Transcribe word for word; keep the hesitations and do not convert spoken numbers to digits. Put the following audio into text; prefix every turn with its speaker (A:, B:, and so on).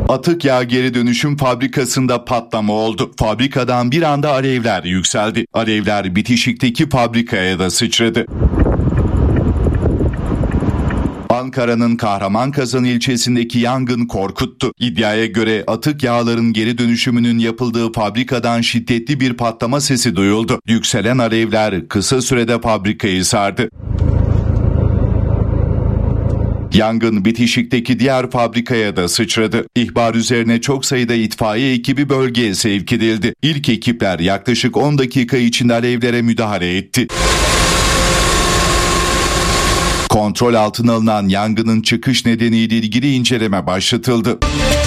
A: Atık yağ geri dönüşüm fabrikasında patlama oldu. Fabrikadan bir anda alevler yükseldi. Alevler bitişikteki fabrikaya da sıçradı. Ankara'nın Kahramanmaraş ilçesindeki yangın korkuttu. İddiaya göre atık yağların geri dönüşümünün yapıldığı fabrikadan şiddetli bir patlama sesi duyuldu. Yükselen alevler kısa sürede fabrikayı sardı. Yangın bitişikteki diğer fabrikaya da sıçradı. İhbar üzerine çok sayıda itfaiye ekibi bölgeye sevk edildi. İlk ekipler yaklaşık on dakika içinde alevlere müdahale etti. Kontrol altına alınan yangının çıkış nedeniyle ilgili inceleme başlatıldı.